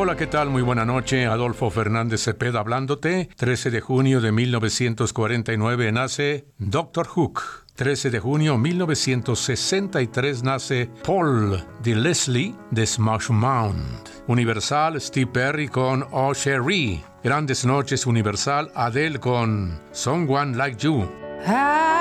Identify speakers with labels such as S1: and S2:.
S1: Hola, ¿qué tal? Muy buena noche. Adolfo Fernández Cepeda hablándote. 13 de junio de 1949 nace Dr. Hook. 13 de junio de 1963 nace Paul de Leslie de Smash Mouth. Universal, Steve Perry con Oh Cherie. Grandes noches, Universal, Adele con Someone Like You.